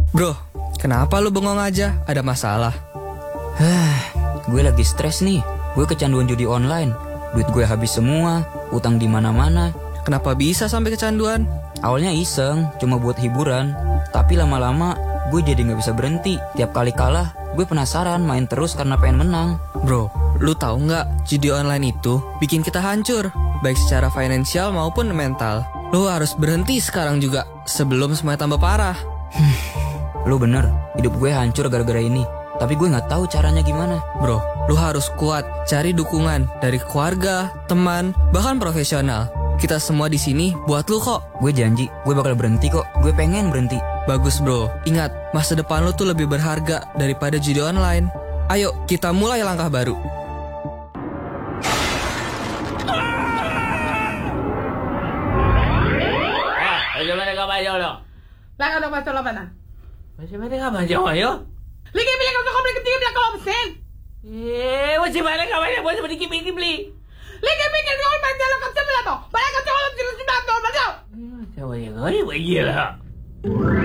Bro, kenapa lu bengong aja? Ada masalah? Gue lagi stres nih. Gue kecanduan judi online. Duit gue habis semua, utang di mana-mana. Kenapa bisa sampai kecanduan? Awalnya iseng, cuma buat hiburan. Tapi lama-lama gue jadi gak bisa berhenti. Tiap kali kalah, gue penasaran main terus karena pengen menang. Bro, lu tahu nggak judi online itu bikin kita hancur, baik secara finansial maupun mental. Lu harus berhenti sekarang juga, sebelum semuanya tambah parah. Lu bener, hidup gue hancur gara-gara ini. Tapi gue gak tahu caranya gimana. Bro, lu harus kuat, cari dukungan dari keluarga, teman, bahkan profesional. Kita semua di sini buat lu kok. Gue janji, gue bakal berhenti kok. Gue pengen berhenti. Bagus bro, ingat, masa depan lu tuh lebih berharga daripada judi online. Ayo, kita mulai langkah baru. Bagaimana kabarnya lo? Laga dong pasal apa na? Bagaimana kabarnya kayo? Lagi bilang kau beli ketinggi bilang kau mesin. Bagaimana kabarnya buat seperti kibli? Lagi bilang kau main dalam kapal to. Balik kau cakap sila sila to, balik. Siapa yang ngari? Wah,